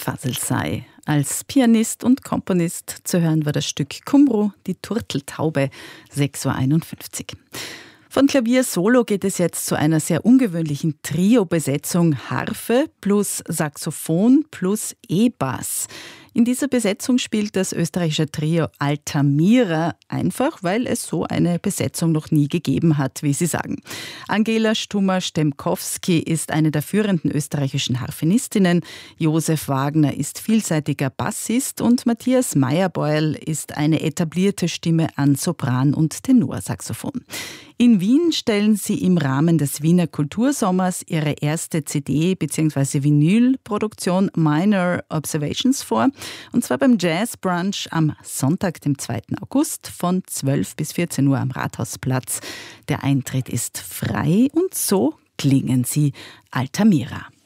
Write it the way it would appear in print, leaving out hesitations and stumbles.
Faselsei. Als Pianist und Komponist zu hören war das Stück Kumru, die Turteltaube, 6:51 Uhr. Von Klavier Solo geht es jetzt zu einer sehr ungewöhnlichen Trio-Besetzung Harfe plus Saxophon plus E-Bass. In dieser Besetzung spielt das österreichische Trio Altamira einfach, weil es so eine Besetzung noch nie gegeben hat, wie sie sagen. Angela Stummer-Stemkowski ist eine der führenden österreichischen Harfenistinnen, Josef Wagner ist vielseitiger Bassist und Matthias Meyerbeul ist eine etablierte Stimme an Sopran- und Tenorsaxophon. In Wien stellen sie im Rahmen des Wiener Kultursommers ihre erste CD- bzw. Vinylproduktion Minor Observations vor. Und zwar beim Jazz Brunch am Sonntag, dem 2. August von 12 bis 14 Uhr am Rathausplatz. Der Eintritt ist frei und so klingen sie Altamira.